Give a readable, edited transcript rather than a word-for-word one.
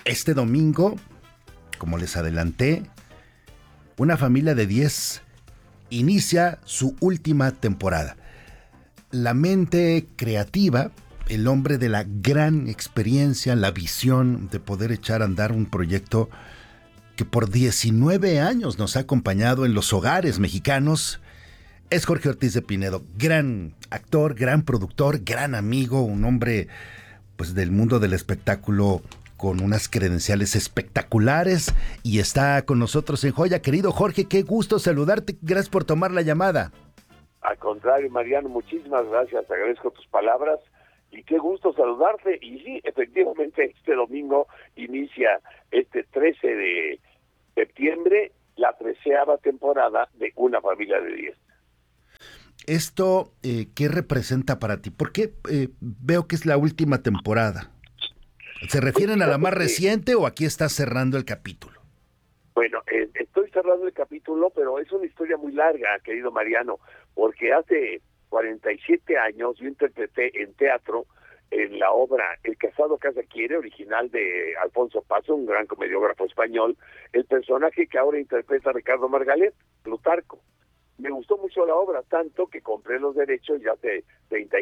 Este domingo, como les adelanté, una familia de 10 inicia su última temporada. La mente creativa, el hombre de la gran experiencia, la visión de poder echar a andar un proyecto que por 19 años nos ha acompañado en los hogares mexicanos, es Jorge Ortiz de Pinedo, gran actor, gran productor, gran amigo, un hombre pues del mundo del espectáculo con unas credenciales espectaculares, y está con nosotros en Joya. Querido Jorge, qué gusto saludarte, gracias por tomar la llamada. Al contrario, Mariano, muchísimas gracias, te agradezco tus palabras y qué gusto saludarte. Y sí, efectivamente, este domingo inicia, este 13 de septiembre, la 13ª temporada de Una Familia de 10. Esto, ¿qué representa para ti? Porque veo que es la última temporada. ¿Se refieren a la más reciente o aquí estás cerrando el capítulo? Bueno, estoy cerrando el capítulo, pero es una historia muy larga, querido Mariano, porque hace 47 años yo interpreté en teatro, en la obra El casado casa quiere, original de Alfonso Paso, un gran comediógrafo español, el personaje que ahora interpreta Ricardo Margalef, Plutarco. Me gustó mucho la obra, tanto que compré los derechos ya hace